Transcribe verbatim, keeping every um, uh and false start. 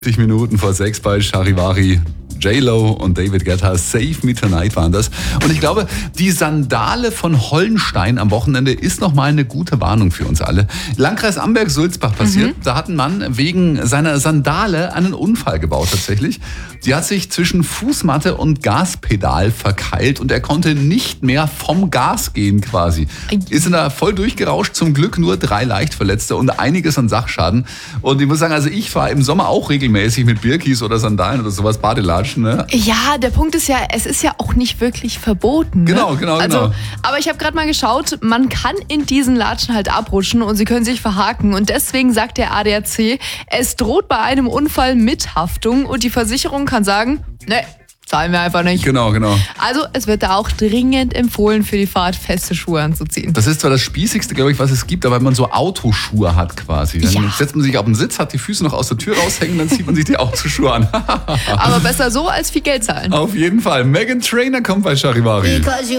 Minuten vor sechs bei Charivari. J-Lo und David Guetta, Save Me Tonight waren das. Und ich glaube, die Sandale von Hollenstein am Wochenende ist nochmal eine gute Warnung für uns alle. Landkreis Amberg-Sulzbach passiert. Mhm. Da hat ein Mann wegen seiner Sandale einen Unfall gebaut tatsächlich. Die hat sich zwischen Fußmatte und Gaspedal verkeilt und er konnte nicht mehr vom Gas gehen quasi. Ist in da voll durchgerauscht, zum Glück nur drei Leichtverletzte und einiges an Sachschaden. Und ich muss sagen, also ich fahre im Sommer auch regelmäßig mit Birkis oder Sandalen oder sowas, Badelatschen. Ne? Ja, der Punkt ist ja, es ist ja auch nicht wirklich verboten. Ne? Genau, genau, also, genau. Aber ich habe gerade mal geschaut, man kann in diesen Latschen halt abrutschen und sie können sich verhaken. Und deswegen sagt der A D A C, es droht bei einem Unfall mit Haftung und die Versicherung kann sagen, ne, zahlen wir einfach nicht. Genau, genau. Also es wird da auch dringend empfohlen, für die Fahrt feste Schuhe anzuziehen. Das ist zwar das Spießigste, glaube ich, was es gibt, aber wenn man so Autoschuhe hat quasi. Dann Ja. setzt man sich auf den Sitz, hat die Füße noch aus der Tür raushängen, dann zieht man sich die Autoschuhe an. Aber besser so als viel Geld zahlen. Auf jeden Fall. Meghan Trainor kommt bei Charivari.